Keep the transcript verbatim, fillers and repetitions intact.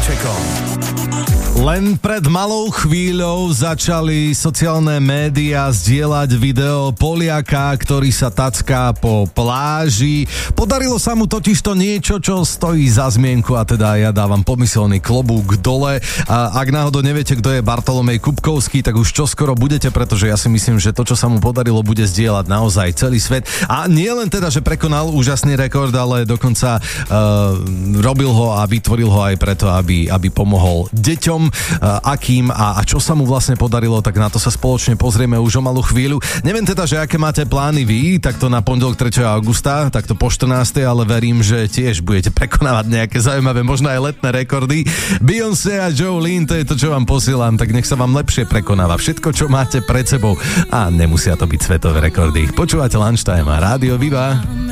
Vaščekom. Len pred malou chvíľou začali sociálne médiá zdieľať video Poliaka, ktorý sa tacká po pláži. Podarilo sa mu totižto niečo, čo stojí za zmienku, a teda ja dávam pomyselný klobúk dole. A ak náhodou neviete, kto je Bartolomej Kupkovský, tak už čoskoro budete, pretože ja si myslím, že to, čo sa mu podarilo, bude zdieľať naozaj celý svet. A nie len teda, že prekonal úžasný rekord, ale dokonca uh, robil ho a vytvoril ho aj preto, aby, aby pomohol deťom. Akým a, a čo sa mu vlastne podarilo, tak na to sa spoločne pozrieme už o malú chvíľu. Neviem teda, že aké máte plány vy, takto na pondelok tretieho augusta, takto po štrnástej, ale verím, že tiež budete prekonávať nejaké zaujímavé, možno aj letné rekordy. Beyoncé a Jolene, to je to, čo vám posielam, tak nech sa vám lepšie prekonáva všetko, čo máte pred sebou. A nemusia to byť svetové rekordy. Počúvate Lunchtime a Rádio Viva.